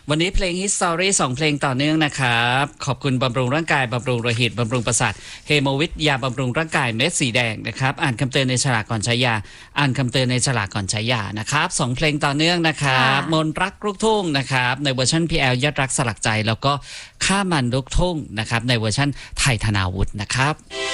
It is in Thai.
วันนี้เพลง History 2 เพลงต่อเนื่องนะครับขอบคุณบำรุงร่างกายบำรุงโลหิตบำรุงประสาทเฮโมวิทยาบำรุงร่างกายเม็ดสีแดงนะครับอ่านคำเตือนในฉลากก่อนใช้ยาอ่านคำเตือนในฉลากก่อนใช้ยานะครับ2 เพลงต่อเนื่องนะครับมนรักลูกทุ่งนะครับในเวอร์ชัน PL ยอดรักสลักใจแล้วก็ข้ามันลูกทุ่งนะครับในเวอร์ชันไทยธนาวุฒินะครับ